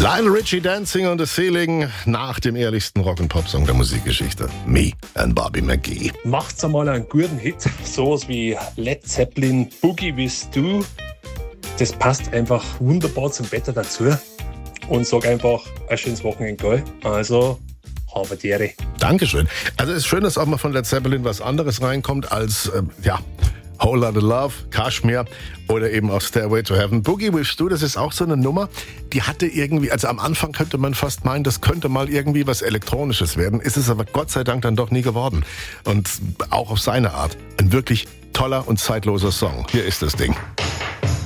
Lionel Richie, Dancing on the Ceiling, nach dem ehrlichsten Rock- und Pop-Song der Musikgeschichte. Me and Bobby McGee. Macht's einmal einen guten Hit, sowas wie Led Zeppelin, Boogie with Du. Das passt einfach wunderbar zum Wetter dazu. Und sag einfach, ein schönes Wochenende, gell? Also, habe die Ehre. Dankeschön. Also es ist schön, dass auch mal von Led Zeppelin was anderes reinkommt als, Whole Lotta Love, Kashmir oder eben auch Stairway to Heaven. Boogie with Du, das ist auch so eine Nummer, die hatte irgendwie, also am Anfang könnte man fast meinen, das könnte mal irgendwie was Elektronisches werden, ist es aber Gott sei Dank dann doch nie geworden. Und auch auf seine Art ein wirklich toller und zeitloser Song. Hier ist das Ding.